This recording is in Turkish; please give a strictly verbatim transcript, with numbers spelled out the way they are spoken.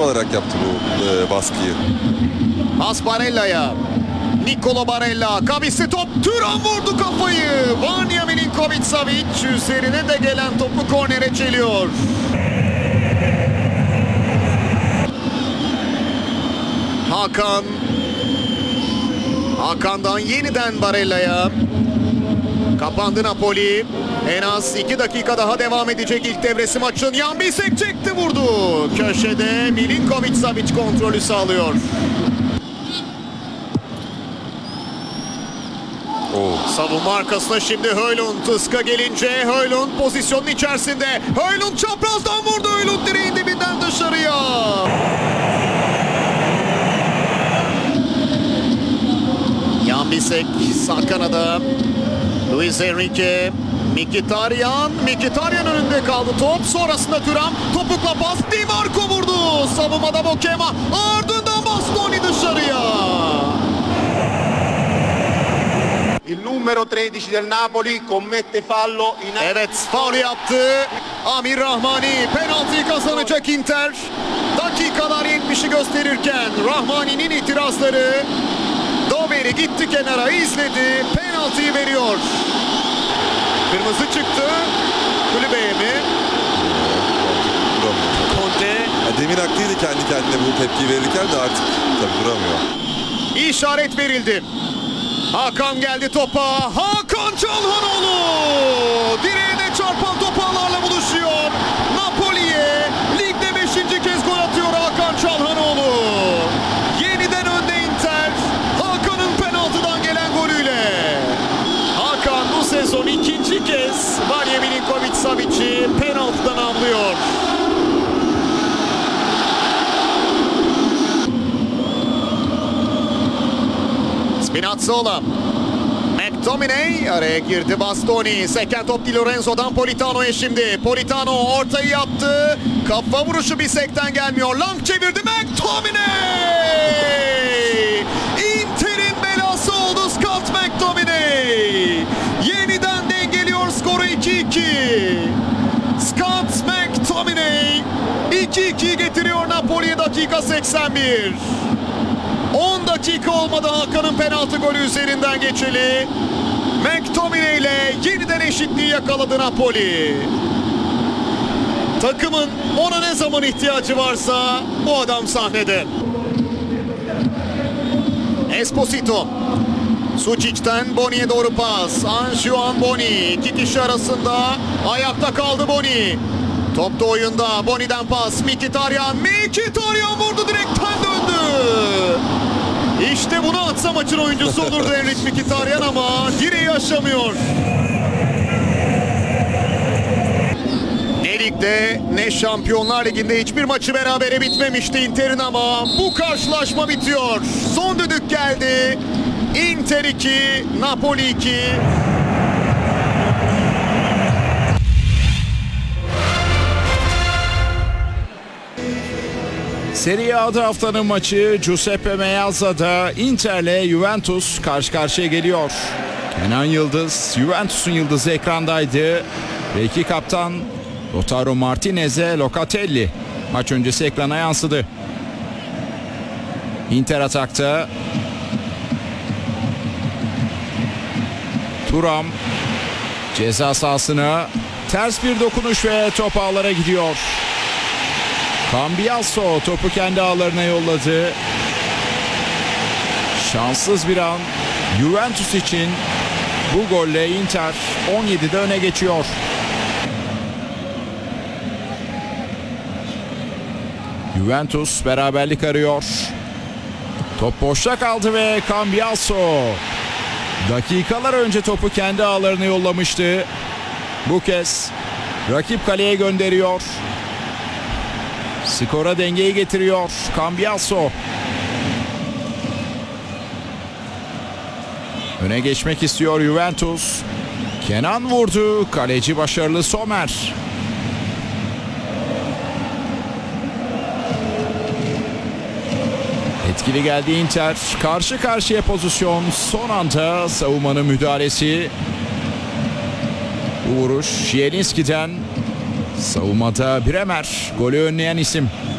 alarak yaptı bu e, baskıyı. Pas Barella'ya. Nikola Barella. Kavisli top. Thuram vurdu kafayı. Vanja Milinković-Savić üzerine de gelen topu kornere çeliyor. Hakan. Hakan'dan yeniden Barella'ya. Kapandı Napoli. En az iki dakika daha devam edecek ilk devresi maçın. Jan Bisek çekti vurdu. Köşede Milinković-Savić kontrolü sağlıyor. Oo. Savunma arkasına şimdi Højlund. Tıska gelince Højlund pozisyonun içerisinde. Højlund çaprazdan vurdu. Højlund direğin dibinden dışarıya. Jan Bisek sağ kanada. Luis Enrique. Mkhitaryan. Mkhitaryan önünde kaldı top. Sonrasında Thuram. Topukla pas. Di Marco vurdu. Savunmada Bokema. Ardından Bastoni dışarıya. Il numero tredici del Napoli commette fallo in... Evet, faul yaptı. Amir Rahmani penaltıyı kazanacak Inter. Dakikalar yetmişi gösterirken Rahmani'nin itirazları. Doberi gitti kenara, izledi. Penaltıyı veriyor. Kırmızı çıktı. Kulübeye mi? Duramıyor. Conte. Ya demin haklıydı kendi kendine bu tepkiyi verirken de artık tabii duramıyor. İşaret verildi. Hakan geldi topa. Hakan Çalhanoğlu. Direğine çarpan top ağlarla buluşuyor. Napoli'ye ligde beşinci kez gol atıyor Hakan Çalhanoğlu. Yeniden önde Inter. Hakan'ın penaltıdan gelen golüyle. Hakan bu sezon ikinci kez Vanja Milinković-Savic'i penaltıdan avlıyor. Spinazzola. McTominay araya girdi. Bastoni. Seken top Di Lorenzo'dan Politano'ya şimdi. Politano ortayı yaptı. Kafa vuruşu Bisek'ten gelmiyor. Lang çevirdi. McTominay! Inter'in belası oldu Scott McTominay. Yeniden dengeliyor skoru iki iki. Scott McTominay iki ikiyi getiriyor Napoli'ye dakika seksen bir. on dakika olmadı Hakan'ın penaltı golü üzerinden geçeli. McTominay ile yeniden eşitliği yakaladı Napoli. Takımın ona ne zaman ihtiyacı varsa bu adam sahnede. Esposito. Suçic'ten Boni'ye doğru pas. Anjuan Boni. İki kişi arasında ayakta kaldı Boni. Top da oyunda. Boni'den pas. Mkhitaryan. Mkhitaryan vurdu, direkten döndü. İşte bunu atsa maçın oyuncusu olurdu Henrik Mkhitaryan ama direği aşamıyor. Ne ligde ne Şampiyonlar Ligi'nde hiçbir maçı berabere bitmemişti Inter'in ama bu karşılaşma bitiyor. Son düdük geldi. Inter iki, Napoli iki. Serie A'da haftanın maçı Giuseppe Meazza'da Inter'le Juventus karşı karşıya geliyor. Kenan Yıldız, Juventus'un yıldızı ekrandaydı. Ve iki kaptan Lautaro Martinez'e Locatelli maç öncesi ekrana yansıdı. Inter atakta. Thuram ceza sahasına ters bir dokunuş ve top ağlara gidiyor. Cambiasso topu kendi ağlarına yolladı. Şanssız bir an Juventus için. Bu golle Inter on yedide öne geçiyor. Juventus beraberlik arıyor. Top boşta kaldı ve Cambiasso dakikalar önce topu kendi ağlarına yollamıştı. Bu kez rakip kaleye gönderiyor. Skora dengeyi getiriyor Cambiasso. Öne geçmek istiyor Juventus. Kenan vurdu. Kaleci başarılı Sommer. Etkili geldi Inter. Karşı karşıya pozisyon. Son anda savunmanın müdahalesi. Bu vuruş Zielinski'den. Savunmada Bremer golü önleyen isim.